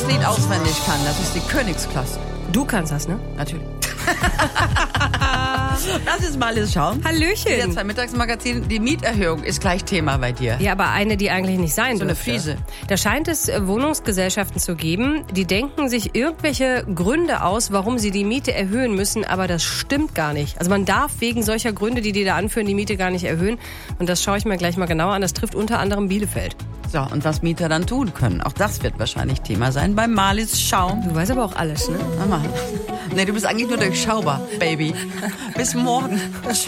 das Lied auswendig kann. Das ist die Königsklasse. Du kannst das, ne? Natürlich. Das ist Marlies Schaum. Hallöchen. Der 2 Mittagsmagazin. Die Mieterhöhung ist gleich Thema bei dir. Ja, aber eine, die eigentlich nicht sein So eine dürfte. fiese. Da scheint es Wohnungsgesellschaften zu geben, die denken sich irgendwelche Gründe aus, warum sie die Miete erhöhen müssen, aber das stimmt gar nicht. Also man darf wegen solcher Gründe, die da anführen, die Miete gar nicht erhöhen. Und das schaue ich mir gleich mal genauer an. Das trifft unter anderem Bielefeld. So, und was Mieter dann tun können. Auch das wird wahrscheinlich Thema sein bei Marlies Schaum. Du weißt aber auch alles, ne? Nee, du bist eigentlich nur durchschaubar, Baby. Bis morgen.